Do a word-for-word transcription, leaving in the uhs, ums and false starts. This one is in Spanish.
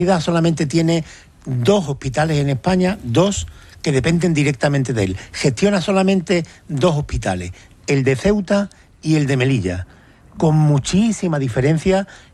solamente tiene dos hospitales en España, dos que dependen directamente de él. Gestiona solamente dos hospitales, el de Ceuta y el de Melilla, con muchísima diferencia